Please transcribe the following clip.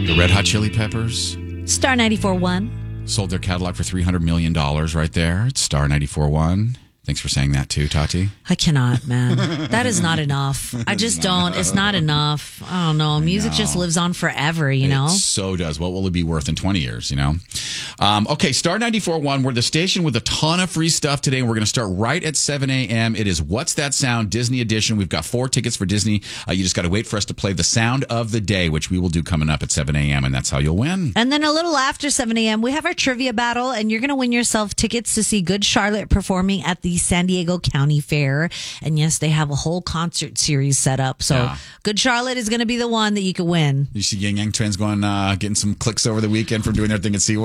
The Red Hot Chili Peppers Star 94.1. sold their catalog for $300 million right there. It's Star 94.1. Thanks for saying that too, Tati. I cannot, man. That is not enough. I just don't. It's not enough. I don't know. Music just lives on forever, you know? It so does. What will it be worth in 20 years, you know? Okay, Star 94.1. We're the station with a ton of free stuff today, and we're going to start right at 7 a.m. It is What's That Sound Disney Edition. We've got 4 tickets for Disney. You just got to wait for us to play the sound of the day, which we will do coming up at 7 a.m., and that's how you'll win. And then a little after 7 a.m., we have our trivia battle, and you're going to win yourself tickets to see Good Charlotte performing at the San Diego County Fair. And yes, they have a whole concert series set up. So Good Charlotte is going to be the one that you could win. You see Yang Yang Twins going, getting some clicks over the weekend from doing their thing at SeaWorld.